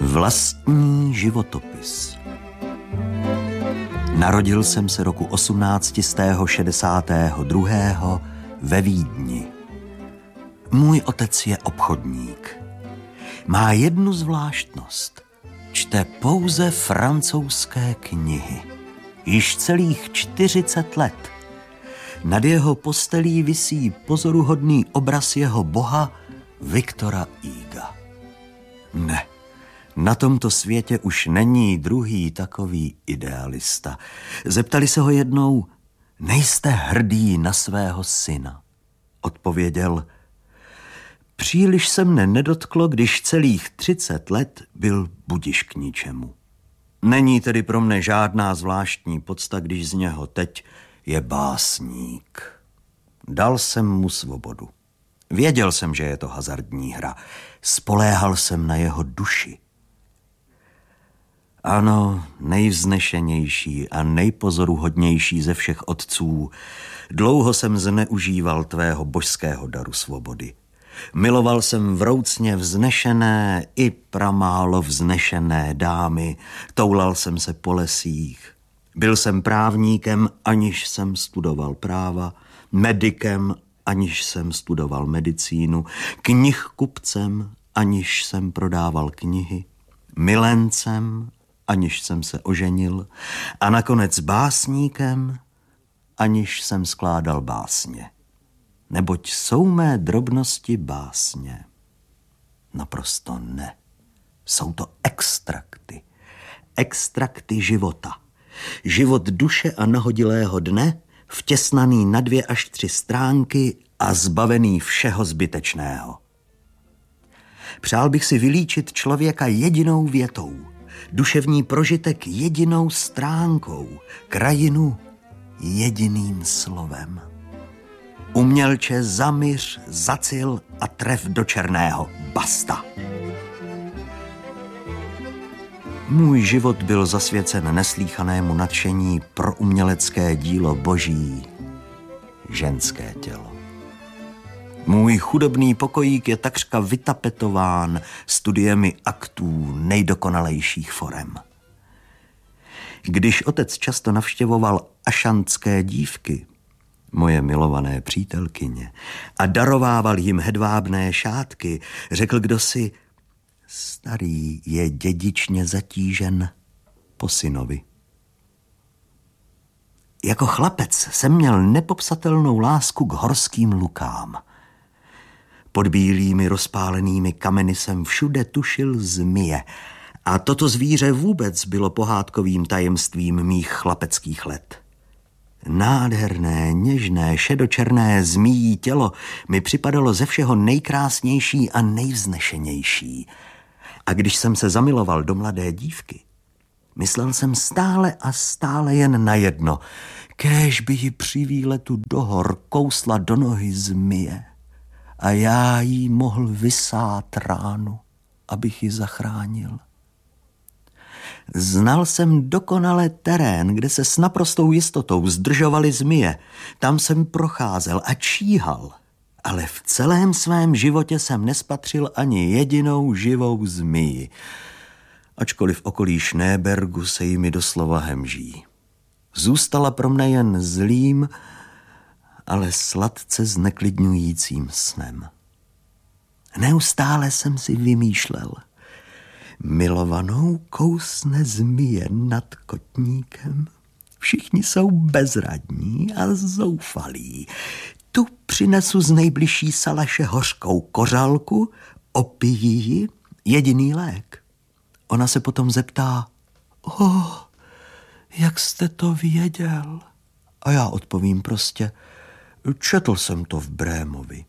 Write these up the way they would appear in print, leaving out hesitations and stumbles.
Vlastní životopis. Narodil jsem se roku 1862. ve Vídni. Můj otec je obchodník. Má jednu zvláštnost. Čte pouze francouzské knihy. Již celých 40 let. Nad jeho postelí visí pozoruhodný obraz jeho boha Viktora Huga. Ne, na tomto světě už není druhý takový idealista. Zeptali se ho jednou, nejste hrdý na svého syna? Odpověděl, příliš se mne nedotklo, když celých 30 let byl budiž k ničemu. Není tedy pro mne žádná zvláštní podsta, když z něho teď je básník. Dal jsem mu svobodu. Věděl jsem, že je to hazardní hra. Spoléhal jsem na jeho duši. Ano, nejvznešenější a nejpozoruhodnější ze všech otců, dlouho jsem zneužíval tvého božského daru svobody. Miloval jsem vroucně vznešené i pramálo vznešené dámy, toulal jsem se po lesích. Byl jsem právníkem, aniž jsem studoval práva, medikem, aniž jsem studoval medicínu, knihkupcem, aniž jsem prodával knihy, milencem, aniž jsem se oženil a nakonec básníkem, aniž jsem skládal básně. Neboť jsou mé drobnosti básně. Naprosto ne. Jsou to extrakty. Extrakty života. Život duše a nahodilého dne, vtěsnaný na 2 až 3 stránky a zbavený všeho zbytečného. Přál bych si vylíčit člověka jedinou větou, duševní prožitek jedinou stránkou, krajinu jediným slovem. Umělče zamyř, zacil a tref do černého. Basta. Můj život byl zasvěcen neslýchanému nadšení pro umělecké dílo boží, ženské tělo. Můj chudobný pokojík je takřka vytapetován studiemi aktů nejdokonalejších forem. Když otec často navštěvoval ašantské dívky, moje milované přítelkyně, a darovával jim hedvábné šátky, řekl kdosi, starý je dědičně zatížen po synovi. Jako chlapec jsem měl nepopsatelnou lásku k horským lukám. Pod bílými rozpálenými kameny jsem všude tušil zmije a toto zvíře vůbec bylo pohádkovým tajemstvím mých chlapeckých let. Nádherné, něžné, šedočerné zmijí tělo mi připadalo ze všeho nejkrásnější a nejvznešenější. A když jsem se zamiloval do mladé dívky, myslel jsem stále a stále jen na jedno. Kéž by ji při výletu do hor kousla do nohy zmije a já jí mohl vysát ránu, abych ji zachránil. Znal jsem dokonale terén, kde se s naprostou jistotou zdržovaly zmije. Tam jsem procházel a číhal, ale v celém svém životě jsem nespatřil ani jedinou živou zmiji, ačkoliv v okolí Šnébergu se jimi doslova hemží. Zůstala pro mne jen zlým, ale sladce zneklidňujícím snem. Neustále jsem si vymýšlel, milovanou kousne zmije nad kotníkem. Všichni jsou bezradní a zoufalí. Tu přinesu z nejbližší salaše hořkou kořálku, opiji ji, jediný lék. Ona se potom zeptá, jak jste to věděl? A já odpovím prostě, četl jsem to v Brémovi.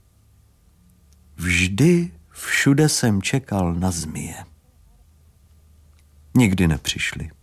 Vždy, všude jsem čekal na zmije. Nikdy nepřišli.